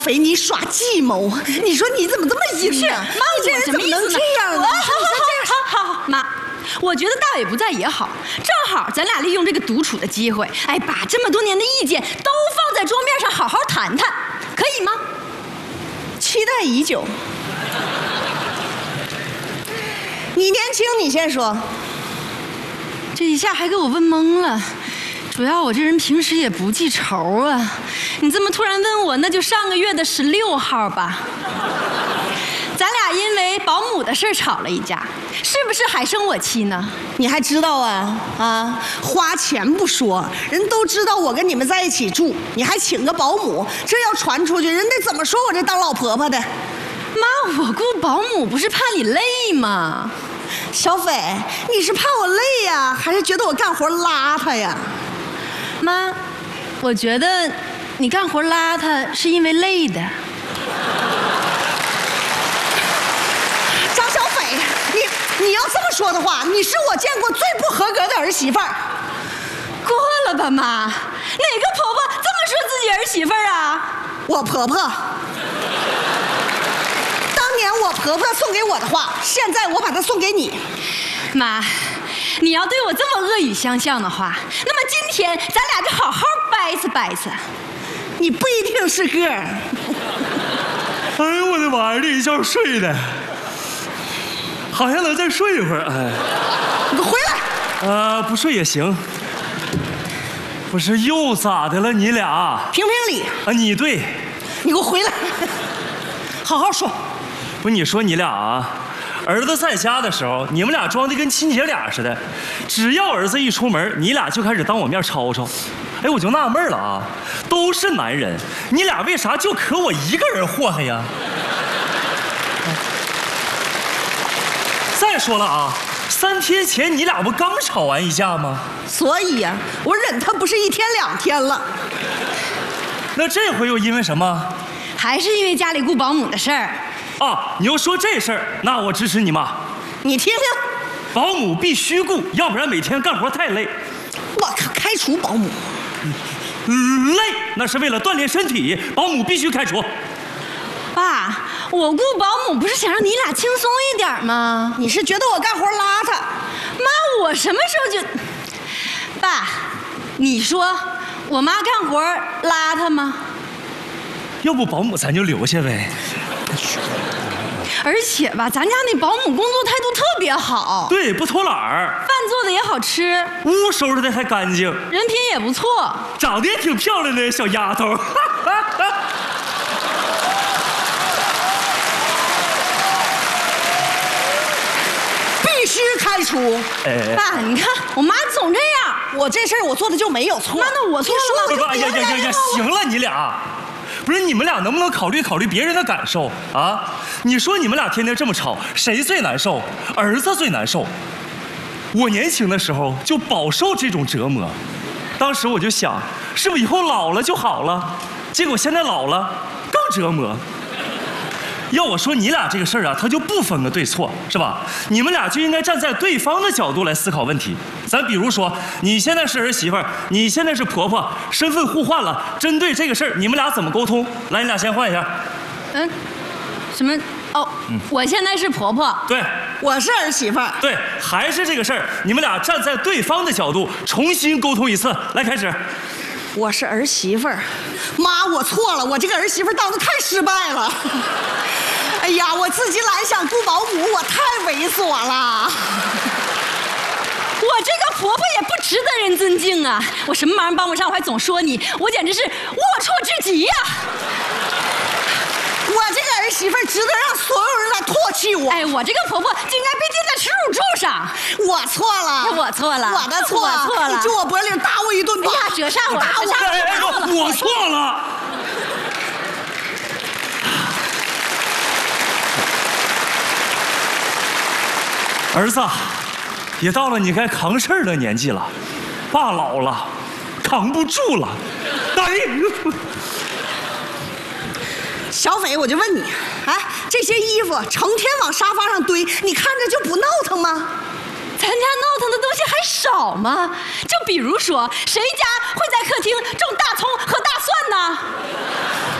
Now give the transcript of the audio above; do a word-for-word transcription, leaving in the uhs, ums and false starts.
肥，你耍计谋，你说你怎么这么阴呢？ 妈， 你这人怎么能这样呢？ 好好好好，妈，我觉得大伟不在也好，正好咱俩利用这个独处的机会，哎，把这么多年的意见都放在桌面上，好好谈谈，可以吗？ 期待已久。你年轻，你先说。 这一下还给我问懵了。主要我这人平时也不记仇啊，你这么突然问我，那就上个月的十六号吧。咱俩因为保姆的事吵了一架，是不是还生我气呢？ 你还知道啊？啊，花钱不说，人都知道我跟你们在一起住，你还请个保姆，这要传出去，人得怎么说我这当老婆婆的？ 妈，我雇保姆不是怕你累吗？ 小斐，你是怕我累呀，还是觉得我干活邋遢呀？ 妈，我觉得你干活邋遢是因为累的。 张小斐，你你要这么说的话，你是我见过最不合格的儿媳妇儿。 过了吧，妈，哪个婆婆这么说自己儿媳妇儿啊？ 我婆婆。当年我婆婆送给我的话，现在我把它送给你。 妈，你要对我这么恶语相向的话，那么今天咱俩就好好掰扯掰扯。 你不一定是个儿。 哎呦我的妈呀，这一觉睡的，好像能再睡一会儿。哎， 你给我回来！ 呃，不睡也行。不是又咋的了？你俩评评理啊？你对， 你给我回来，好好说。 不是你说你俩啊？儿子在家的时候，你们俩装的跟亲姐俩似的，只要儿子一出门，你俩就开始当我面吵吵。哎，我就纳闷了啊，都是男人，你俩为啥就可我一个人祸害呀？再说了啊，三天前你俩不刚吵完一架吗？ 所以呀、啊，我忍他不是一天两天了。 那这回又因为什么？ 还是因为家里雇保姆的事儿。 啊，你要说这事儿，那我支持你妈。 你听听， 保姆必须雇，要不然每天干活太累。 我靠，开除保姆。 嗯，累那是为了锻炼身体，保姆必须开除。 爸，我雇保姆不是想让你俩轻松一点吗？ 你是觉得我干活邋遢？ 妈，我什么时候就……爸，你说我妈干活邋遢吗？ 要不保姆咱就留下呗。 而且吧，咱家那保姆工作态度特别好， 对，不偷懒儿， 饭做的也好吃， 屋收拾的还干净， 人品也不错， 长得也挺漂亮的小丫头。 必须开除！ 哎， 爸，你看我妈总这样， 我这事儿我做的就没有错。 妈，那我错了吗？ 哎呀呀呀呀！行了，你俩。不是你们俩能不能考虑考虑别人的感受啊？你说你们俩天天这么吵，谁最难受？儿子最难受。我年轻的时候就饱受这种折磨，当时我就想，是不是以后老了就好了？结果现在老了更折磨。要我说你俩这个事儿啊，他就不分个对错，是吧？你们俩就应该站在对方的角度来思考问题。咱比如说，你现在是儿媳妇儿，你现在是婆婆，身份互换了，针对这个事儿，你们俩怎么沟通？来，你俩先换一下。 嗯，什么？哦，嗯、我现在是婆婆， 对， 我是儿媳妇儿， 对，还是这个事儿，你们俩站在对方的角度重新沟通一次。来，开始。 我是儿媳妇儿，妈，我错了，我这个儿媳妇儿当的太失败了。哎呀，我自己懒想雇保姆，我太猥琐了。 我这个婆婆也不值得人尊敬啊！我什么忙帮不上，我还总说你，我简直是龌龊至极呀、啊！ 我这个儿媳妇值得让所有人来唾弃我。 哎，我这个婆婆就应该被钉在耻辱柱上。 我错了， 我错了， 我的错， 我错了。 你就我脖领打我一顿吧！ 哎呀，折上我， 打我！ 哎哎哎，我错了。儿子，也到了你该扛事儿的年纪了，爸老了，扛不住了。哎， 小斐，我就问你，哎，这些衣服成天往沙发上堆，你看着就不闹腾吗？ 咱家闹腾的东西还少吗？就比如说，谁家会在客厅种大葱和大蒜呢？